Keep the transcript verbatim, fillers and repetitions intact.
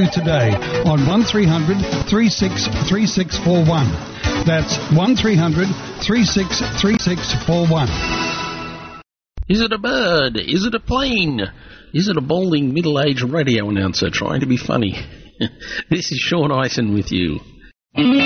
today on one three hundred, three six three six four one. That's one three hundred, three six three six four one. Is it a bird? Is it a plane? Is it a balding middle-aged radio announcer trying to be funny? This is Sean Ison with you.